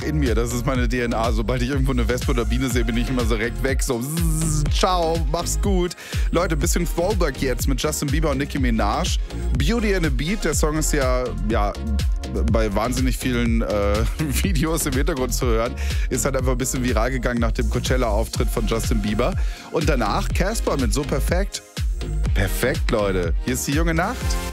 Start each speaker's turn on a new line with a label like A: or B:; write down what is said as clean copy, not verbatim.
A: in mir. Das ist meine DNA. Sobald ich irgendwo eine Wespe oder Biene sehe, bin ich immer so direkt weg. So, ciao, mach's gut. Leute, ein bisschen Throwback jetzt mit Justin Bieber und Nicki Minaj. Beauty and a Beat, der Song ist ja bei wahnsinnig vielen Videos im Hintergrund zu hören. Ist halt einfach ein bisschen viral gegangen nach dem Coachella-Auftritt von Justin Bieber. Und danach Casper mit So Perfekt. Perfekt, Leute. Hier ist die junge Nacht.